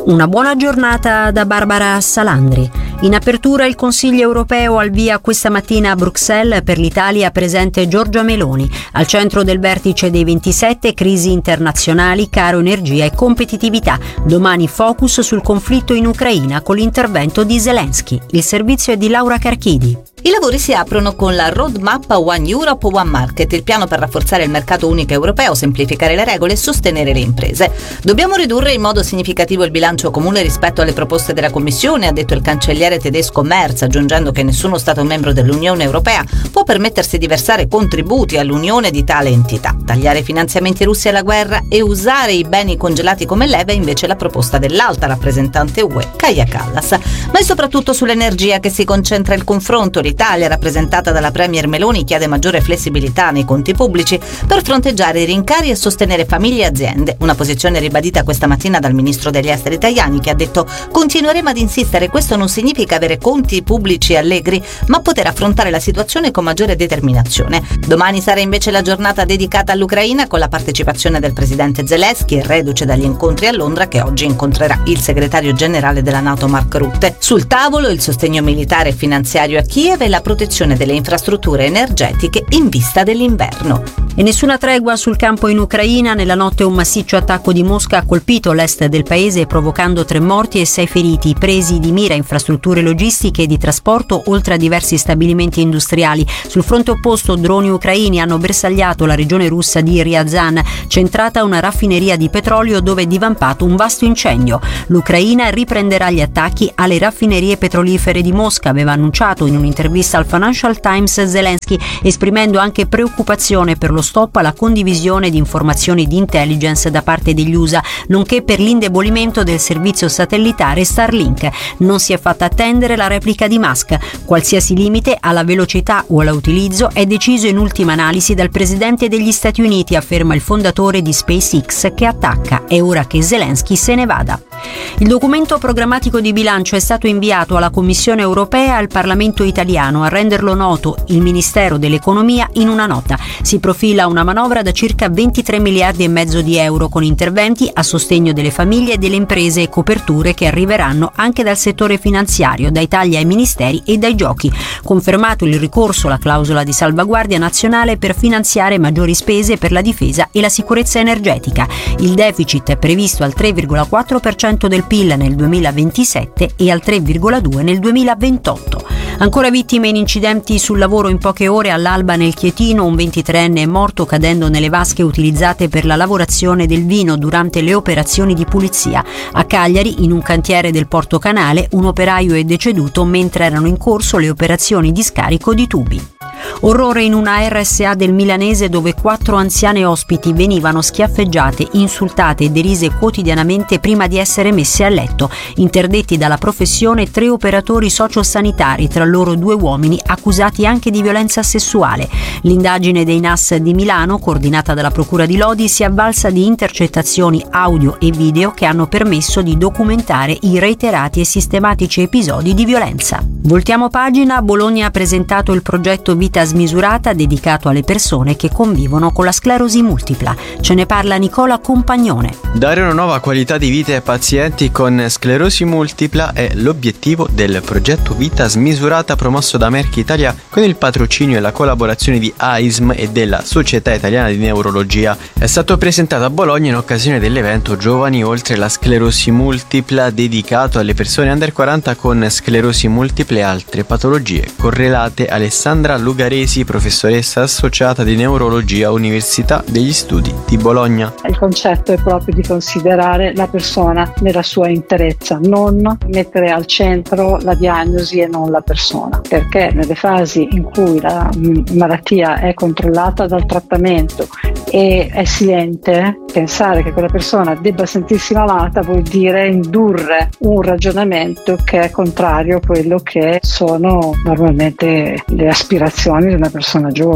Una buona giornata da Barbara Salandri. In apertura il Consiglio europeo al via questa mattina a Bruxelles, per l'Italia presente Giorgia Meloni. Al centro del vertice dei 27 crisi internazionali, caro energia e competitività. Domani focus sul conflitto in Ucraina con l'intervento di Zelensky. Il servizio è di Laura Carchidi. I lavori si aprono con la Roadmap One Europe, One Market, il piano per rafforzare il mercato unico europeo, semplificare le regole e sostenere le imprese. Dobbiamo ridurre in modo significativo il bilancio comune rispetto alle proposte della Commissione, ha detto il cancelliere tedesco Merz, aggiungendo che nessuno Stato membro dell'Unione Europea può permettersi di versare contributi all'unione di tale entità. Tagliare i finanziamenti russi alla guerra e usare i beni congelati come leva è invece la proposta dell'alta rappresentante UE, Kaja Kallas. Ma è soprattutto sull'energia che si concentra il confronto. L'Italia, rappresentata dalla Premier Meloni, chiede maggiore flessibilità nei conti pubblici per fronteggiare i rincari e sostenere famiglie e aziende. Una posizione ribadita questa mattina dal ministro degli esteri Tajani, che ha detto: continueremo ad insistere, questo non significa avere conti pubblici allegri, ma poter affrontare la situazione con maggiore determinazione. Domani sarà invece la giornata dedicata all'Ucraina, con la partecipazione del presidente Zelensky, reduce dagli incontri a Londra, che oggi incontrerà il segretario generale della NATO Mark Rutte. Sul tavolo il sostegno militare e finanziario a Kiev e la protezione delle infrastrutture energetiche in vista dell'inverno. E nessuna tregua sul campo in Ucraina. Nella notte un massiccio attacco di Mosca ha colpito l'est del paese, provocando 3 morti e 6 feriti, presi di mira infrastrutture logistiche e di trasporto, oltre a diversi stabilimenti industriali. Sul fronte opposto droni ucraini hanno bersagliato la regione russa di Ryazan, centrata una raffineria di petrolio dove è divampato un vasto incendio. L'Ucraina riprenderà gli attacchi alle raffinerie petrolifere di Mosca, aveva annunciato in un'intervista al Financial Times Zelensky, esprimendo anche preoccupazione per lo stop alla condivisione di informazioni di intelligence da parte degli USA, nonché per l'indebolimento del servizio satellitare Starlink. Non si è fatta attendere la replica di Musk. Qualsiasi limite alla velocità o all'utilizzo è deciso in ultima analisi dal presidente degli Stati Uniti, afferma il fondatore di SpaceX, che attacca. È ora che Zelensky se ne vada. Il documento programmatico di bilancio è stato inviato alla Commissione europea e al Parlamento italiano. A renderlo noto il Ministero dell'Economia in una nota. Si profila una manovra da circa 23 miliardi e mezzo di euro, con interventi a sostegno delle famiglie e delle imprese e coperture che arriveranno anche dal settore finanziario, dai tagli ai ministeri e dai giochi. Confermato il ricorso alla clausola di salvaguardia nazionale per finanziare maggiori spese per la difesa e la sicurezza energetica. Il deficit è previsto al 3,4% del PIL nel 2027 e al 3,2% nel 2028. Ancora vittime in incidenti sul lavoro in poche ore all'Alba nel Chietino. Un 23enne è morto cadendo nelle vasche utilizzate per la lavorazione del vino durante le operazioni di pulizia. A Cagliari, in un cantiere del Porto Canale, un operaio è deceduto mentre erano in corso le operazioni di scarico di tubi. Orrore in una RSA del Milanese, dove 4 anziane ospiti venivano schiaffeggiate, insultate e derise quotidianamente prima di essere messe a letto. Interdetti dalla professione 3 operatori sociosanitari, tra loro 2 uomini accusati anche di violenza sessuale. L'indagine dei NAS di Milano, coordinata dalla Procura di Lodi, si è avvalsa di intercettazioni audio e video che hanno permesso di documentare i reiterati e sistematici episodi di violenza. Voltiamo pagina. Bologna ha presentato il progetto Vita Smisurata, dedicato alle persone che convivono con la sclerosi multipla. Ce ne parla Nicola Compagnone. Dare una nuova qualità di vita ai pazienti con sclerosi multipla è l'obiettivo del progetto Vita Smisurata, promosso da Merck Italia con il patrocinio e la collaborazione di AISM e della Società Italiana di Neurologia. È stato presentato a Bologna in occasione dell'evento Giovani oltre la sclerosi multipla, dedicato alle persone under 40 con sclerosi multiple e altre patologie correlate. Alessandra Lugaresi, professoressa associata di neurologia, Università degli Studi di Bologna. Il concetto è proprio di considerare la persona nella sua interezza, non mettere al centro la diagnosi e non la persona, perché nelle fasi in cui la malattia è controllata dal trattamento e è silente, pensare che quella persona debba sentirsi malata vuol dire indurre un ragionamento che è contrario a quello che sono normalmente le aspirazioni di una persona giovane.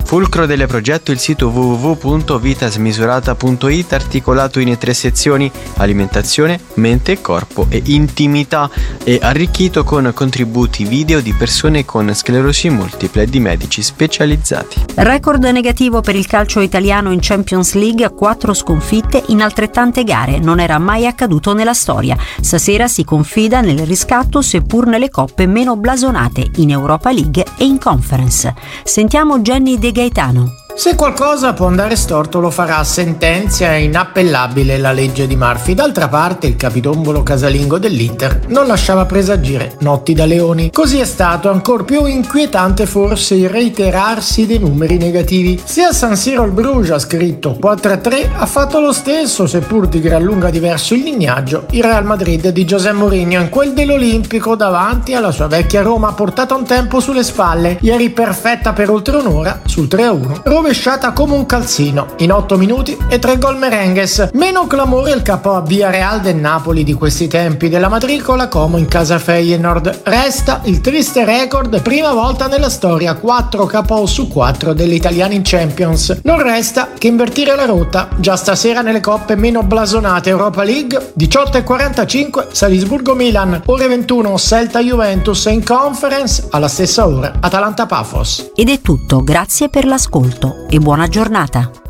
Fulcro del progetto il sito www.vitasmisurata.it, articolato in 3 sezioni: alimentazione, mente e corpo e intimità, e arricchito con contributi video di persone con sclerosi multipla e di medici specializzati. Record negativo per il calcio italiano in Champions League, 4 sconfitte in altrettante gare, non era mai accaduto nella storia. Stasera si confida nel riscatto, seppur nelle coppe meno blasonate, in Europa League e in Conference. Sentiamo Jenny De Gaetano. Se qualcosa può andare storto lo farà, sentenzia è inappellabile la legge di Murphy. D'altra parte il capitombolo casalingo dell'Inter non lasciava presagire notti da leoni. Così è stato, ancor più inquietante forse il reiterarsi dei numeri negativi. Sia a San Siro il Bruges ha scritto 4-3, ha fatto lo stesso, seppur di gran lunga diverso il lignaggio, il Real Madrid di José Mourinho, in quel dell'Olimpico davanti alla sua vecchia Roma, portata un tempo sulle spalle, ieri perfetta per oltre un'ora sul 3-1. Rovesciata come un calzino in 8 minuti e 3 gol merengues. Meno clamore il KO a Villarreal del Napoli di questi tempi della matricola Como in casa Feyenoord. Resta il triste record, prima volta nella storia 4 KO su 4 degli italiani in Champions. Non resta che invertire la rotta già stasera nelle coppe meno blasonate. Europa League 18:45 Salisburgo-Milan, ore 21 Celta-Juventus, e in Conference alla stessa ora Atalanta-Pafos. Ed è tutto, grazie per l'ascolto e buona giornata.